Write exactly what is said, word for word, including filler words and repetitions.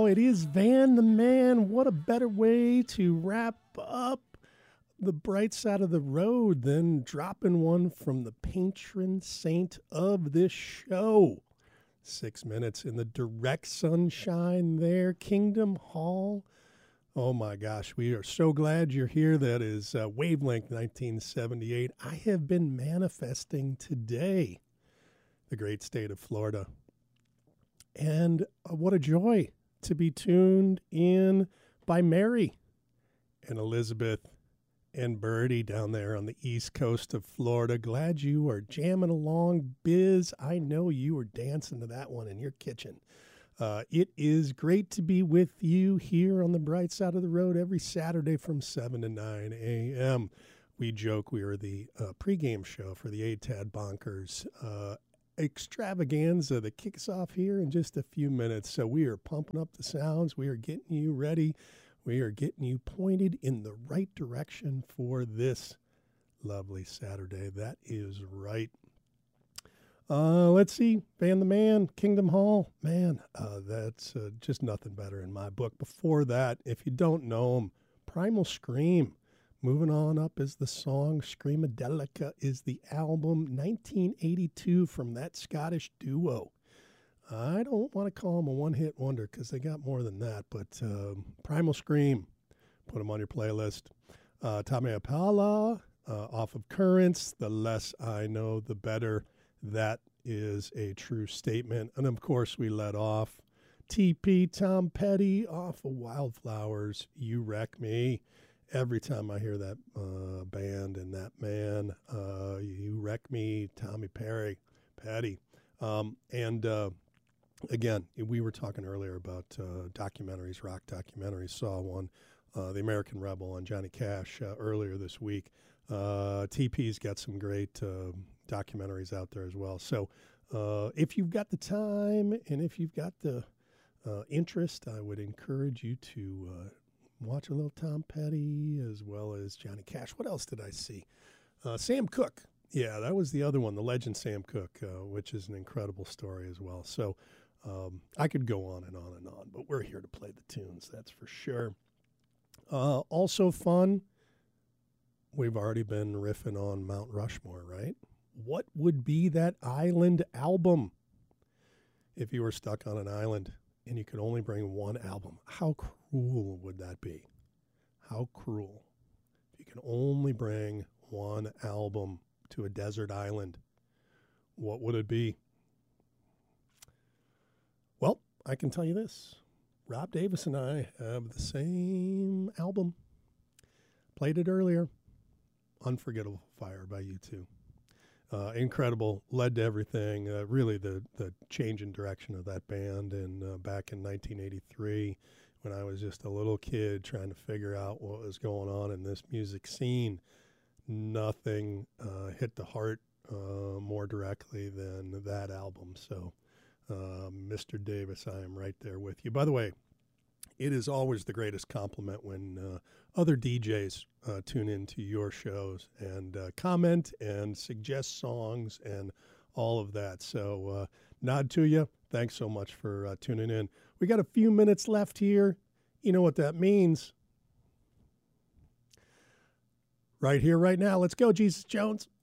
it is Van the Man. What a better way to wrap up the bright side of the road than dropping one from the patron saint of this show. Six minutes in the direct sunshine there, Kingdom Hall. Oh my gosh, we are so glad you're here. That is uh, Wavelength nineteen seventy-eight. I have been manifesting today the great state of Florida. And uh, what a joy to be tuned in by Mary and Elizabeth and Birdie down there on the east coast of Florida. Glad you are jamming along. Biz, I know you were dancing to that one in your kitchen. Uh, it is great to be with you here on the bright side of the road every Saturday from seven to nine a.m. We joke we are the uh, pregame show for the A T A D Bonkers uh, extravaganza that kicks off here in just a few minutes. So we are pumping up the sounds. We are getting you ready. We are getting you pointed in the right direction for this lovely Saturday. That is right. Uh, let's see. Van the Man, Kingdom Hall. Man, uh, that's uh, just nothing better in my book. Before that, if you don't know them, Primal Scream. Moving on up is the song. Screamadelica is the album. nineteen eighty-two from that Scottish duo. I don't want to call them a one-hit wonder because they got more than that, but uh, Primal Scream, put them on your playlist. Uh, Tame Impala, uh, off of Currents, The Less I Know, The Better. That is a true statement. And, of course, we let off T P, Tom Petty, off of Wildflowers, You Wreck Me. Every time I hear that uh, band and that man, uh, You Wreck Me, Tommy Perry, Petty. Um, and... Uh, Again, we were talking earlier about uh, documentaries, rock documentaries. Saw one, uh, The American Rebel on Johnny Cash uh, earlier this week. Uh, T P's got some great uh, documentaries out there as well. So uh, if you've got the time and if you've got the uh, interest, I would encourage you to uh, watch a little Tom Petty as well as Johnny Cash. What else did I see? Uh, Sam Cooke. Yeah, that was the other one, the legend Sam Cooke, uh, which is an incredible story as well. So um, I could go on and on and on, but we're here to play the tunes, that's for sure. Uh, also fun, we've already been riffing on Mount Rushmore, right? What would be that island album if you were stuck on an island and you could only bring one album? How cruel would that be? How cruel. If you can only bring one album to a desert island, what would it be? Well, I can tell you this. Rob Davis and I have the same album. Played it earlier. Unforgettable Fire by U two. Uh, incredible. Led to everything. Uh, really the, the change in direction of that band. And uh, back in nineteen eighty-three, when I was just a little kid trying to figure out what was going on in this music scene, nothing uh, hit the heart uh, more directly than that album. So, uh, Mister Davis, I am right there with you. By the way, it is always the greatest compliment when uh, other D Js uh, tune into your shows and uh, comment and suggest songs and all of that. So, uh, nod to you. Thanks so much for uh, tuning in. We got a few minutes left here. You know what that means. Right here, right now. Let's go, Jesus Jones.